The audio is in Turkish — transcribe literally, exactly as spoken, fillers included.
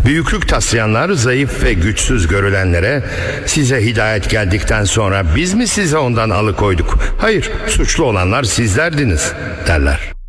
Büyüklük taslayanlar zayıf ve güçsüz görülenlere size hidayet geldikten sonra biz mi size ondan alıkoyduk? Hayır, suçlu olanlar sizlerdiniz derler.